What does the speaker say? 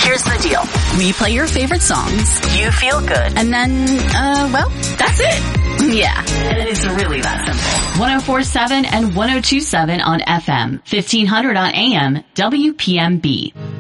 Here's the deal. We play your favorite songs. You feel good. And then, well, that's it. Yeah, it's really that simple. 104.7 and 102.7 on FM, 1500 on AM, WPMB.